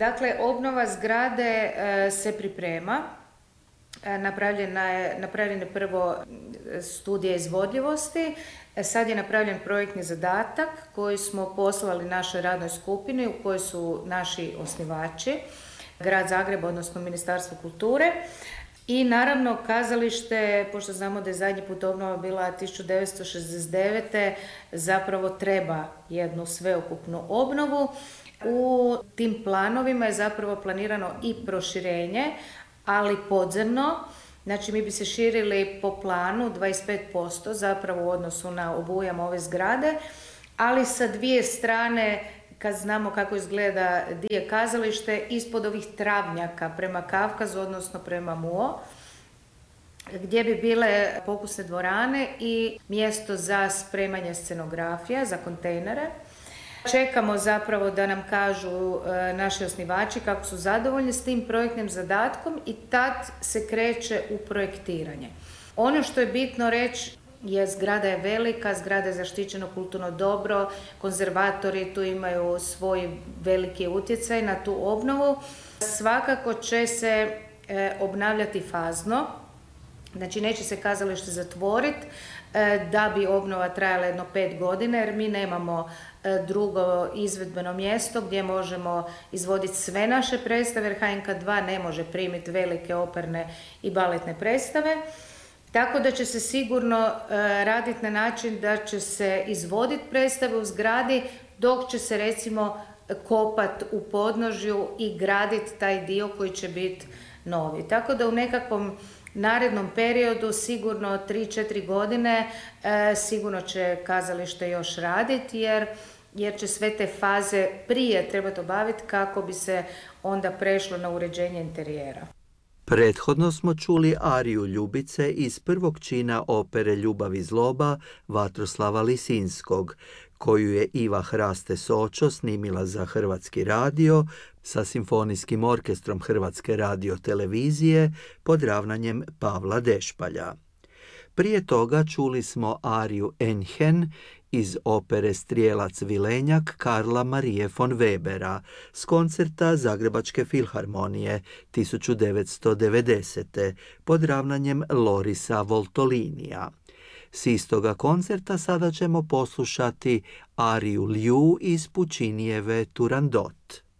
Dakle, obnova zgrade se priprema. Napravljen je prvo studija izvodljivosti, sad je napravljen projektni zadatak koji smo poslali našoj radnoj skupini u kojoj su naši osnivači, Grad Zagreb, odnosno Ministarstvo kulture. I naravno kazalište, pošto znamo da je zadnji put obnova bila 1969. zapravo treba jednu sveukupnu obnovu. U tim planovima je zapravo planirano i proširenje, ali podzemno. Znači mi bi se širili po planu 25% zapravo u odnosu na obujam ove zgrade, ali sa dvije strane, kad znamo kako izgleda di je kazalište, ispod ovih travnjaka prema Kavkazu, odnosno prema Muo, gdje bi bile pokusne dvorane i mjesto za spremanje scenografija, za kontejnere. Čekamo zapravo da nam kažu naši osnivači kako su zadovoljni s tim projektnim zadatkom i tad se kreće u projektiranje. Ono što je bitno reći je zgrada je velika, zgrada je zaštićeno kulturno dobro, konzervatori tu imaju svoj veliki utjecaj na tu obnovu. Svakako će se obnavljati fazno, znači neće se kazalište zatvoriti da bi obnova trajala jedno 5 godina jer mi nemamo drugo izvedbeno mjesto gdje možemo izvoditi sve naše predstave jer HNK2 ne može primiti velike operne i baletne predstave. Tako da će se sigurno raditi na način da će se izvoditi predstave u zgradi dok će se recimo kopati u podnožju i graditi taj dio koji će biti novi. Tako da u nekakvom narednom periodu, sigurno 3-4 godine, sigurno će kazalište još raditi jer će sve te faze prije trebati obaviti kako bi se onda prešlo na uređenje interijera. Prethodno smo čuli ariju Ljubice iz prvog čina opere Ljubav i zloba Vatroslava Lisinskog, koju je Iva Hraste Sočo snimila za Hrvatski radio sa Simfonijskim orkestrom Hrvatske radiotelevizije pod ravnanjem Pavla Dešpalja. Prije toga čuli smo ariju Enhen iz opere Strijelac Vilenjak Karla Marije von Webera s koncerta Zagrebačke filharmonije 1990. pod ravnanjem Lorisa Voltolinija. S istoga koncerta sada ćemo poslušati ariju Lju iz Pučinijeve Turandot.